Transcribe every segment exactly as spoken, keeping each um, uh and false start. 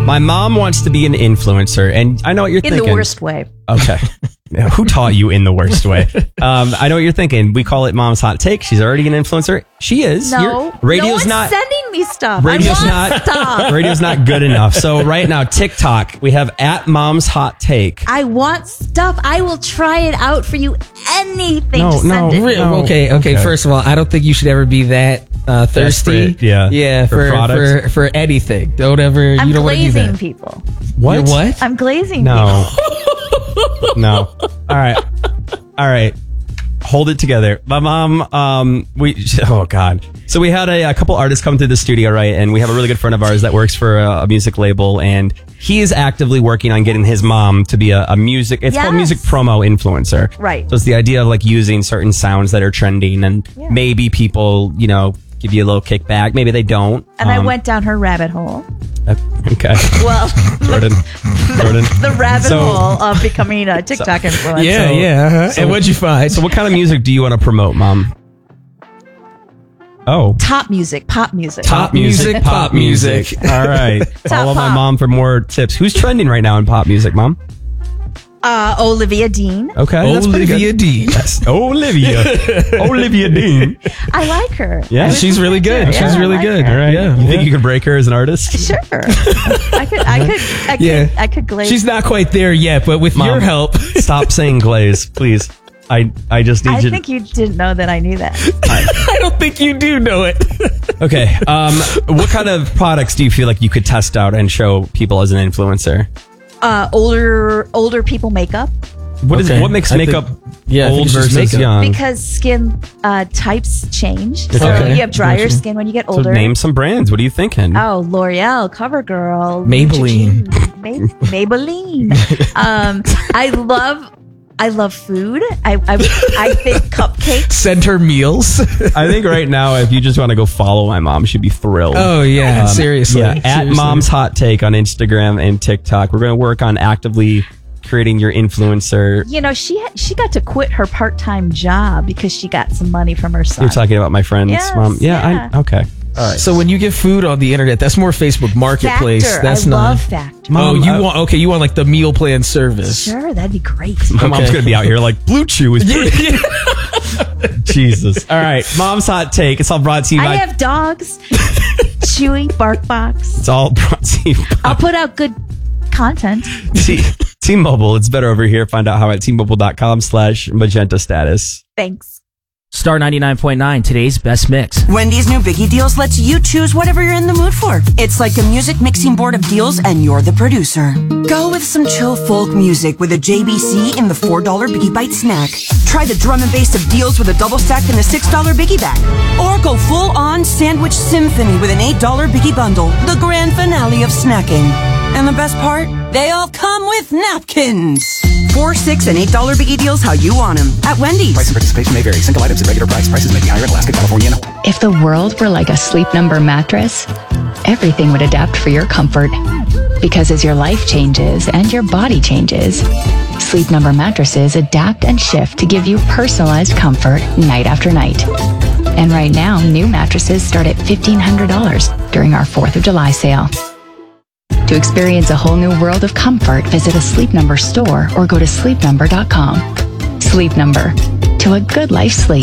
My mom wants to be an influencer, and I know what you're In thinking. the worst way. Okay. Who taught you in the worst way? Um, I know what you're thinking. We call it Mom's Hot Take. She's already an influencer. She is. No. Your radio's no one's not sending me stuff. Radio's I want not stuff. radio's not good enough. So right now, TikTok, we have at Mom's Hot Take. I want stuff. I will try it out for you. Anything No, to send no, it. re- No, okay, okay, Okay. First of all, I don't think you should ever be that uh, thirsty. Desperate, yeah, yeah, for for products. for, for anything. Don't ever. I'm you don't want to do glazing that. people. What? You're what? I'm glazing No. No. All right. All right. Hold it together. My mom, um, we, oh God. So we had a, a couple artists come through the studio, right? And we have a really good friend of ours that works for a, a music label, and he is actively working on getting his mom to be a, a music, it's called Yes. music promo influencer. Right. So it's the idea of like using certain sounds that are trending, and Yeah. maybe people, you know, give you a little kickback. Maybe they don't. And I Um, went down her rabbit hole. uh, okay. Well, Jordan. Jordan. the rabbit So- hole of becoming a TikTok influencer. Yeah, So- yeah. Uh-huh. so- and what'd you find? So what kind of music do you want to promote, Mom? Oh. Top music, pop music. Pop music, pop music. All right. Follow my pop. mom for more tips. Who's trending right now in pop music, Mom? Uh, Olivia Dean. Okay. that's pretty Olivia good. Dean. Yes. Olivia. Olivia Dean. I like her. Yeah. I would She's really consider- good. yeah, She's I really like good. her. All right. Yeah. You think you could break her as an artist? Sure. I could. I could. I could. Yeah. I could glaze. She's not quite there yet, but with Mom, your help. Stop saying glaze, please. I I just need I you. think you didn't know that I knew that. I don't think you do know it. Okay. Um. What kind of products do you feel like you could test out and show people as an influencer? Uh, older older people makeup What is Okay. what makes I think- makeup yeah, I think old it's just versus makeup. young? because skin uh, types change. So Okay. you have drier Gotcha. skin when you get So older. name some brands. What are you thinking? Oh, L'Oreal, CoverGirl, Maybelline. May- Maybelline. um, I love, I love food. I, I, I think cupcakes. Center meals. I think right now, if you just want to go follow my mom, she'd be thrilled. Oh yeah, Um, seriously. Yeah, at Seriously. Mom's Hot Take on Instagram and TikTok. We're going to work on actively creating your influencer. You know, she had, she got to quit her part time job because she got some money from her son. You're talking about my friend's Yes, mom. Yeah, yeah. I, okay. All right. So when you get food on the internet, that's more Facebook Marketplace. Factor. That's I not. love Factor. Mom, oh, you uh, want okay? You want like the meal plan service? Sure, that'd be great. My mom's Okay. going to be out here like, Blue Chew is pretty. Jesus. All right. Mom's Hot Take. It's all brought to you I by... have dogs. Chewy, BarkBox. It's all brought to you by... I'll put out good content. T- T-Mobile. It's better over here. Find out how at T-Mobile.com slash magenta status. Thanks. Star ninety-nine point nine, today's best mix. Wendy's new Biggie Deals lets you choose whatever you're in the mood for. It's like a music mixing board of deals, and you're the producer. Go with some chill folk music with a J B C in the four dollar Biggie Bite snack. Try the drum and bass of deals with a double stack in the six dollar Biggie bag. Or go full on sandwich symphony with an eight dollar Biggie bundle. The grand finale of snacking. And the best part? They all come with napkins. Four, six, and eight dollar Biggie Deals how you want them. At Wendy's. Price and participation may vary. Single items at regular price. Prices may be higher in Alaska, California, and If the world were like a Sleep Number mattress, everything would adapt for your comfort. Because as your life changes and your body changes, Sleep Number mattresses adapt and shift to give you personalized comfort night after night. And right now, new mattresses start at fifteen hundred dollars during our fourth of July sale. To experience a whole new world of comfort, visit a Sleep Number store or go to sleep number dot com. Sleep Number. To a good life sleep.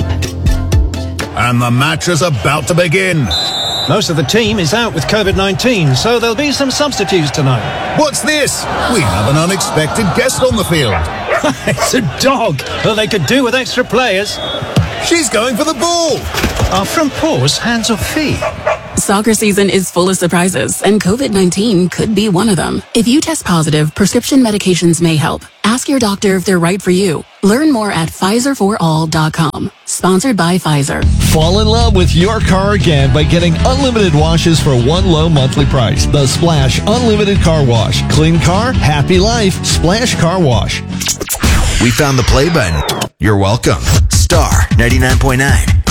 And the match is about to begin. Most of the team is out with COVID nineteen, so there'll be some substitutes tonight. What's this? We have an unexpected guest on the field. It's a dog. Well, they could do with extra players. She's going for the ball. Are front paws hands or feet? Soccer season is full of surprises, and COVID nineteen could be one of them. If you test positive, prescription medications may help. Ask your doctor if they're right for you. Learn more at Pfizer for all dot com. Sponsored by Pfizer. Fall in love with your car again by getting unlimited washes for one low monthly price. The Splash Unlimited Car Wash. Clean car, happy life. Splash Car Wash. We found the play button. You're welcome. Star ninety-nine point nine.